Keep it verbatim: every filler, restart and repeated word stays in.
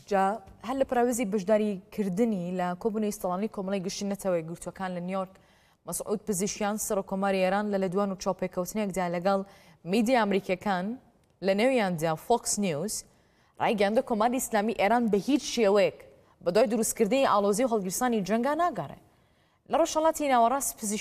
جا هەر لە پراوێزی بەشداریکردنی لە کۆبوونەوەی سەڵانی کۆمەڵی گشتی نەتەوەی گرتوەکان لە نیویۆرک مەسعود پزیشکیان سەرۆکۆماری ئێران لە لەدوان و چاوپێکەوتنێکدا لەگەڵ میدیای ئەمریکیەکان لە نێویاندا فۆکس نیوز ڕایگەاندە کۆماری ئیسلامی ئێران بە هیچ شێوەیەک بەدوای دروستکردنی ئاڵۆزی و هەڵگیرسانی جەنگا ناگەڕێ. لە ڕۆژهەڵاتی ناوەڕاست پزیشکی